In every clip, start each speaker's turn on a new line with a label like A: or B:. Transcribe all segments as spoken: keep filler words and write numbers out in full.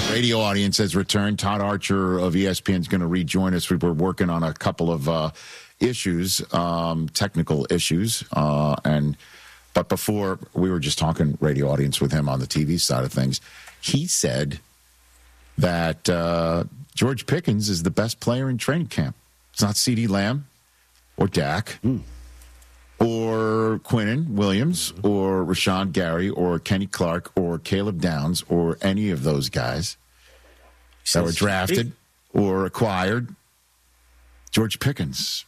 A: radio audience has returned. Todd Archer of E S P N is going to rejoin us. We were working on a couple of uh, issues, um, technical issues, uh, and but before we were just talking radio audience with him on the T V side of things. He said that uh, George Pickens is the best player in training camp. It's not CeeDee Lamb or Dak. Mm. Or Quinnen Williams, or Rashawn Gary, or Kenny Clark, or Caleb Downs, or any of those guys that were drafted or acquired. George Pickens.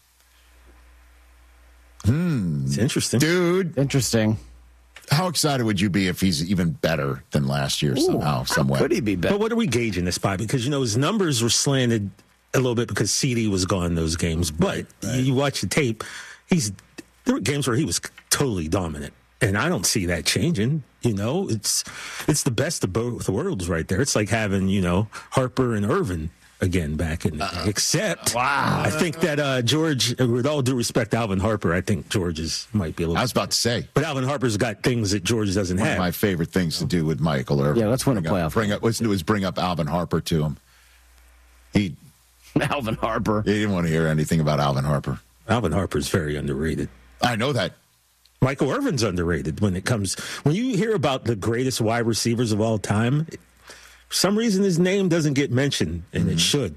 A: Hmm.
B: It's interesting.
A: Dude.
C: Interesting.
A: How excited would you be if he's even better than last year somehow, some way?
C: Could he be better?
B: But what are we gauging this by? Because, you know, his numbers were slanted a little bit because CeeDee was gone those games. But right. you watch the tape, he's... There were games where he was totally dominant, and I don't see that changing. You know, it's it's the best of both worlds right there. It's like having, you know, Harper and Irvin again back in the uh, Except, wow. I think that uh, George, with all due respect to Alvin Harper, I think George is, might be a little...
A: I was about to say.
B: But Alvin Harper's got things that George doesn't
A: One
B: have.
A: One of my favorite things to do with Michael Irvin.
C: Yeah, let's win a playoff.
A: Up, bring up, let's do is bring up Alvin Harper to him. He...
C: Alvin Harper.
A: He didn't want to hear anything about Alvin Harper.
B: Alvin Harper's very underrated.
A: I know that.
B: Michael Irvin's underrated when it comes... When you hear about the greatest wide receivers of all time, for some reason his name doesn't get mentioned, and mm. it should.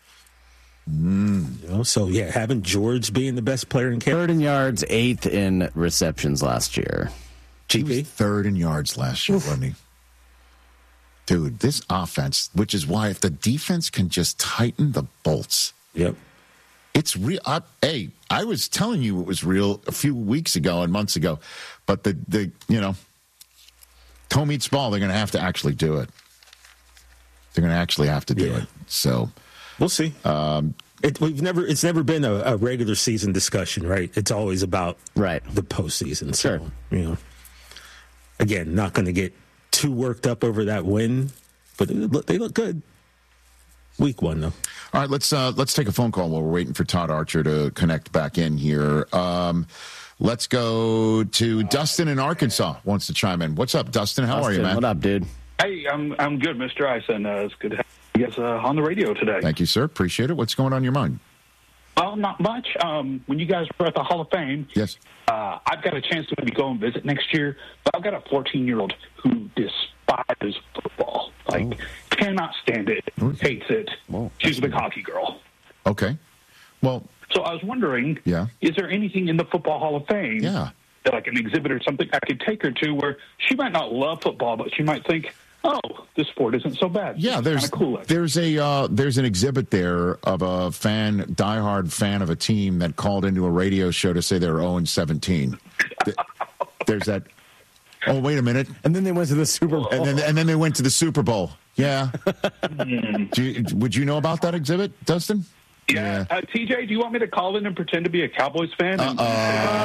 A: Mm.
B: You know, so, yeah, having George being the best player in camp.
C: Third in yards, eighth in receptions last year.
A: He was third in yards last year, wasn't he? Dude, this offense, which is why if the defense can just tighten the bolts...
B: Yep.
A: It's real. Uh, hey, I was telling you it was real a few weeks ago and months ago, but the, the you know, toe meets ball, they're going to have to actually do it. They're going to actually have to do yeah. it. So
B: we'll see. Um, it, we've never. It's never been a, a regular season discussion, right? It's always about
C: right
B: the postseason. So,
C: sure.
B: You know, again, not going to get too worked up over that win, but it, they look good. Week one, though.
A: All right, let's uh, let's take a phone call while we're waiting for Todd Archer to connect back in here. Um, let's go to Dustin in Arkansas. Wants to chime in. What's up, Dustin? How
C: Dustin,
A: are you, man?
C: What up, dude?
D: Hey, I'm I'm good, Mister Eisen. Uh, it's good to have you guys uh, on the radio today.
A: Thank you, sir. Appreciate it. What's going on in your mind?
D: Well, not much. Um, when you guys were at the Hall of Fame,
A: yes,
D: uh, I've got a chance to maybe go and visit next year. But I've got a fourteen-year-old who despises football. Like, oh. cannot stand it, okay. hates it. Whoa, She's a big hockey girl.
A: Okay. Well,
D: so I was wondering,
A: yeah.
D: is there anything in the Football Hall of Fame,
A: yeah.
D: that like an exhibit or something I could take her to where she might not love football, but she might think, oh, this sport isn't so bad.
A: Yeah,
D: it's
A: there's
D: cool
A: there's a uh, there's an exhibit there of a fan, diehard fan of a team that called into a radio show to say they were oh and seventeen. There's that. Oh, wait a minute.
C: And then they went to the Super Bowl.
A: And then and then they went to the Super Bowl. Yeah. do you, would you know about that exhibit, Dustin?
D: Yeah. yeah. Uh, T J, do you want me to call in and pretend to be a Cowboys fan? And-
A: uh,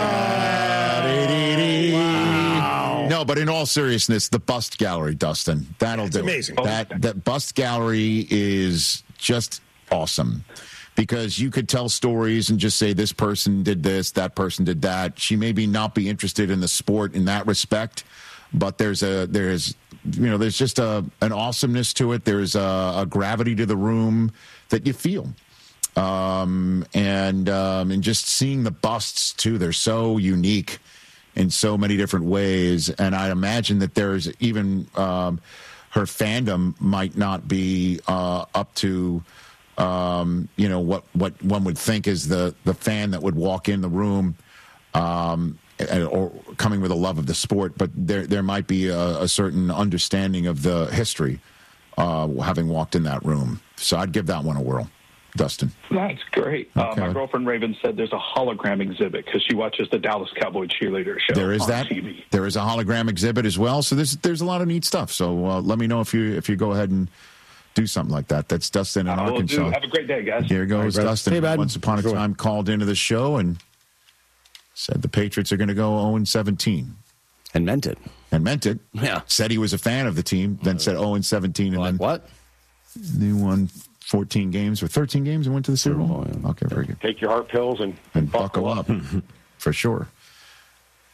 A: wow. No, but in all seriousness, the bust gallery, Dustin, that'll
B: It's
A: do
B: amazing.
A: it. That, that bust gallery is just awesome. Because you could tell stories and just say this person did this, that person did that. She maybe not be interested in the sport in that respect, but there's a there's you know there's just a an awesomeness to it. There's a, a gravity to the room that you feel, um, and um, and just seeing the busts too. They're so unique in so many different ways, and I imagine that there's even um, her fandom might not be uh, up to. Um, you know, what, what one would think is the, the fan that would walk in the room um, or coming with a love of the sport, but there there might be a, a certain understanding of the history uh, having walked in that room. So I'd give that one a whirl. Dustin.
D: That's great.
A: Okay.
D: Uh, my girlfriend Raven said there's a hologram exhibit because she watches the Dallas Cowboy cheerleader show.
A: There is
D: on
A: that.
D: T V.
A: There is a hologram exhibit as well. So there's there's a lot of neat stuff. So uh, let me know if you if you go ahead and do something like that. That's Dustin in
D: I will
A: Arkansas.
D: do. Have a great day, guys.
A: Here goes
C: right,
A: Dustin.
C: Hey,
A: Once upon a
C: sure.
A: time called into the show and said the Patriots are going to go oh and seventeen.
C: And meant it.
A: And meant it.
C: Yeah.
A: Said he was a fan of the team, then said oh and seventeen. And
C: like
A: then
C: what?
A: They won fourteen games or thirteen games and went to the Super Bowl.
C: Yeah.
A: Okay, very good.
E: Take your heart pills and,
A: And buckle up. For sure.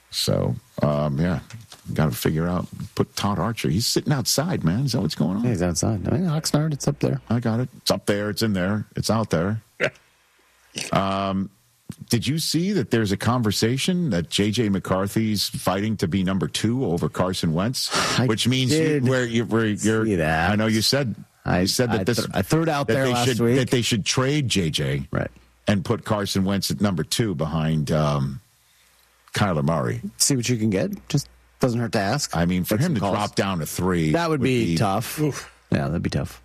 A: So, um, yeah, got to figure out, put Todd Archer. He's sitting outside, man. Is that what's going on?
C: Yeah, he's outside. I mean, Oxnard, it's up there.
A: I got it. It's up there. It's in there. It's out there. um, did you see that there's a conversation that J J McCarthy's fighting to be number two over Carson Wentz,
C: I
A: which means you, where, you, where you're.
C: See that.
A: I know you said.
C: I
A: you said that
C: I
A: this.
C: th- I threw it out
A: that
C: there
A: they
C: last
A: should,
C: week.
A: That they should trade J J,
C: right,
A: and put Carson Wentz at number two behind um, Kyler Murray.
C: See what you can get. Just doesn't hurt to ask.
A: I mean, for
C: Get
A: him
C: some
A: to
C: calls.
A: drop down to three,
C: That would,
A: would
C: be,
A: be
C: tough.
B: Oof.
C: Yeah, that'd be tough.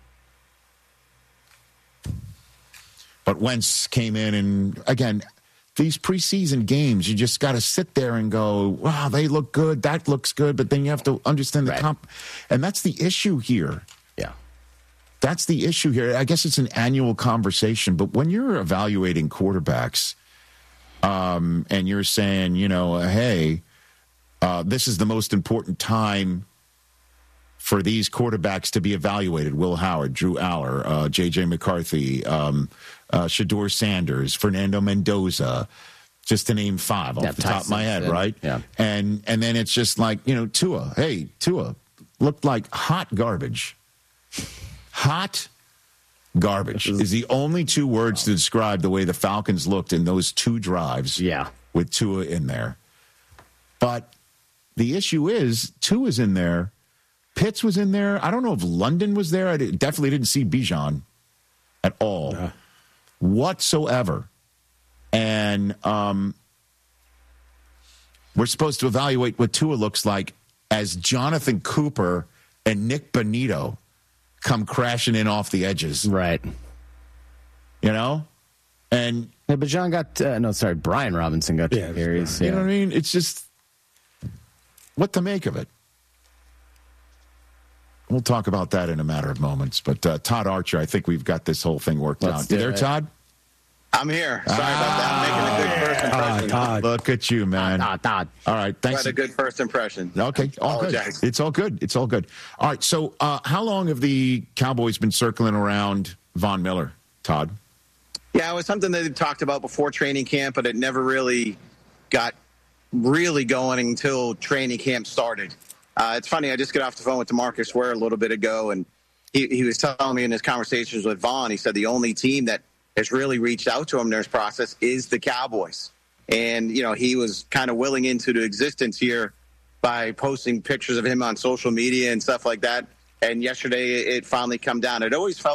A: But Wentz came in, and again, these preseason games, you just got to sit there and go, wow, they look good. That looks good. But then you have to understand the
C: Right.
A: comp. And that's the issue here.
C: Yeah.
A: That's the issue here. I guess it's an annual conversation. But when you're evaluating quarterbacks um, and you're saying, you know, hey, uh, this is the most important time for these quarterbacks to be evaluated. Will Howard, Drew Aller, uh, J J McCarthy, um, uh, Shedeur Sanders, Fernando Mendoza, just to name five off
C: Yeah,
A: the top of my head,
C: Tyson,
A: right?
C: yeah.
A: And and then it's just like, you know, Tua. Hey, Tua looked like hot garbage. Hot garbage is the only two words to describe the way the Falcons looked in those two drives.
C: Yeah.
A: With Tua in there. But the issue is, Tua's in there. Pitts was in there. I don't know if London was there. I did, definitely didn't see Bijan at all
B: Yeah.
A: whatsoever. And um, we're supposed to evaluate what Tua looks like as Jonathan Cooper and Nick Bonito come crashing in off the edges,
C: Right.
A: you know? And
C: Yeah, but John got, uh, no, sorry, Brian Robinson got two
B: Yeah, it was
C: carries.
A: you
C: Yeah.
A: know what I mean? It's just what to make of it. We'll talk about that in a matter of moments. But uh, Todd Archer, I think we've got this whole thing worked
C: Let's
A: out.
C: do
A: You there,
C: it.
A: Todd?
E: I'm here. Sorry about that. I'm making a good first
B: Ah,
E: impression.
B: Todd.
A: Look at you, man.
C: Todd, Todd.
A: All right, thanks.
E: Quite a good first impression.
A: Okay, all good.
E: Apologize.
A: It's all good. It's all good. All right, so uh, how long have the Cowboys been circling around Von Miller, Todd?
E: Yeah, it was something that they talked about before training camp, but it never really got really going until training camp started. Uh, it's funny. I just got off the phone with DeMarcus Ware a little bit ago, and he, he was telling me in his conversations with Vaughn, he said the only team that has really reached out to him in this process is the Cowboys. And, you know, he was kind of willing into the existence here by posting pictures of him on social media and stuff like that. And yesterday it finally come down. It always felt